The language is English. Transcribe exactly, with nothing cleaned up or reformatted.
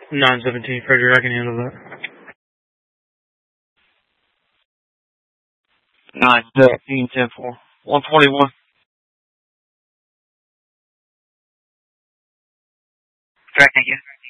nine seventeen, Frederick, I can handle that. nine seventeen, ten four. one twenty-one. Correct, thank you.